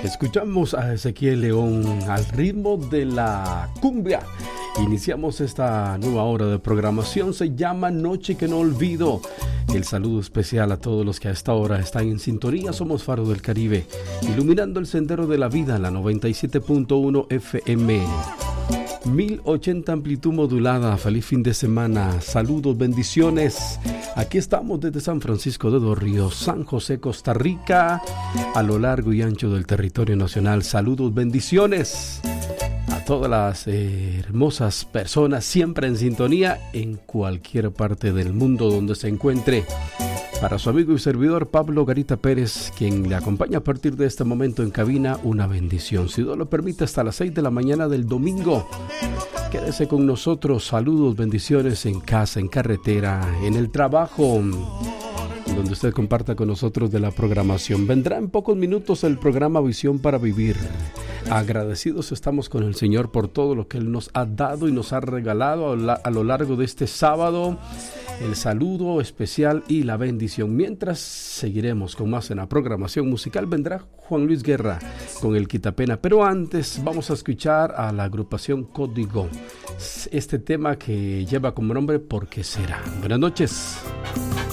Escuchamos a Ezequiel León al ritmo de la cumbia. Iniciamos esta nueva hora de programación, se llama Noche que no olvido. El saludo especial a todos los que a esta hora están en sintonía. Somos Faro del Caribe, iluminando el sendero de la vida, la 97.1 FM. 1080 amplitud modulada. Feliz fin de semana. Saludos, bendiciones. Aquí estamos desde San Francisco de los Ríos, San José, Costa Rica, a lo largo y ancho del territorio nacional. Saludos, bendiciones a todas las hermosas personas siempre en sintonía en cualquier parte del mundo donde se encuentre. Para su amigo y servidor Pablo Garita Pérez, quien le acompaña a partir de este momento en cabina, una bendición. Si Dios lo permite, hasta las 6 de la mañana del domingo. Quédese con nosotros. Saludos, bendiciones en casa, en carretera, en el trabajo, donde usted comparta con nosotros de la programación. Vendrá en pocos minutos el programa Visión para Vivir. Agradecidos estamos con el Señor por todo lo que Él nos ha dado y nos ha regalado a lo largo de este sábado. El saludo especial y la bendición. Mientras seguiremos con más en la programación musical, vendrá Juan Luis Guerra con el Quitapena. Pero antes vamos a escuchar a la agrupación Código. Este tema que lleva como nombre ¿Por qué será? Buenas noches.